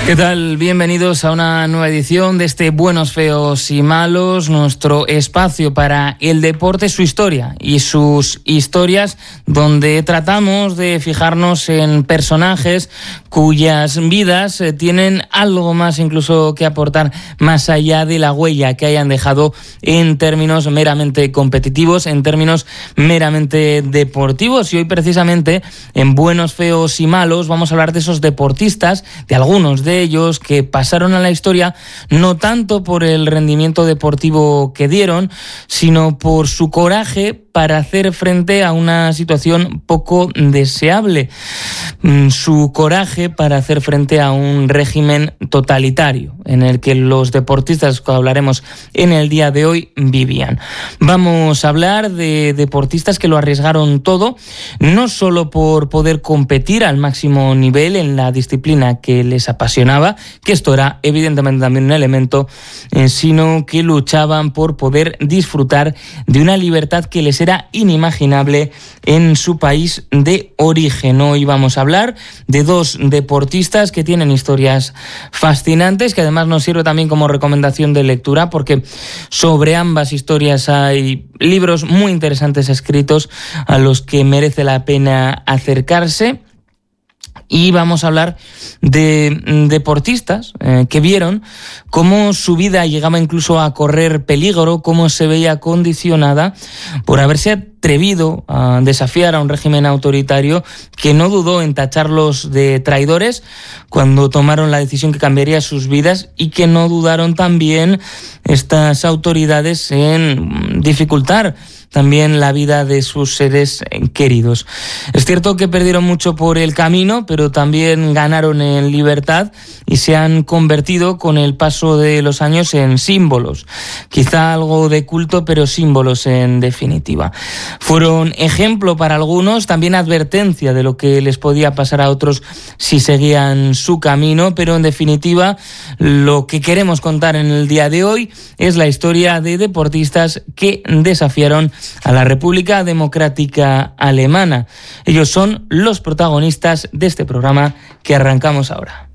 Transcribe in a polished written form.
¿Qué tal? Bienvenidos a una nueva edición de este Buenos, Feos y Malos, nuestro espacio para el deporte, su historia y sus historias, donde tratamos de fijarnos en personajes cuyas vidas tienen algo más incluso que aportar más allá de la huella que hayan dejado en términos meramente competitivos, en términos meramente deportivos. Y hoy precisamente en Buenos, Feos y Malos vamos a hablar de esos deportistas, de algunos de ellos que pasaron a la historia no tanto por el rendimiento deportivo que dieron, sino por su coraje para hacer frente a una situación poco deseable, su coraje para hacer frente a un régimen totalitario en el que los deportistas, que hablaremos en el día de hoy, vivían. Vamos a hablar de deportistas que lo arriesgaron todo, no solo por poder competir al máximo nivel en la disciplina que les apasionaba, que esto era evidentemente también un elemento, sino que luchaban por poder disfrutar de una libertad que les era inimaginable en su país de origen. Hoy vamos a hablar de dos deportistas que tienen historias fascinantes, que además nos sirve también como recomendación de lectura, porque sobre ambas historias hay libros muy interesantes escritos a los que merece la pena acercarse. Y vamos a hablar de deportistas que vieron cómo su vida llegaba incluso a correr peligro, cómo se veía condicionada por haberse atrevido a desafiar a un régimen autoritario que no dudó en tacharlos de traidores cuando tomaron la decisión que cambiaría sus vidas, y que no dudaron también estas autoridades en dificultar también la vida de sus seres queridos. Es cierto que perdieron mucho por el camino, pero también ganaron en libertad y se han convertido con el paso de los años en símbolos. Quizá algo de culto, pero símbolos en definitiva. Fueron ejemplo para algunos, también advertencia de lo que les podía pasar a otros si seguían su camino, pero en definitiva lo que queremos contar en el día de hoy es la historia de deportistas que desafiaron a la República Democrática Alemana. Ellos son los protagonistas de este programa que arrancamos ahora.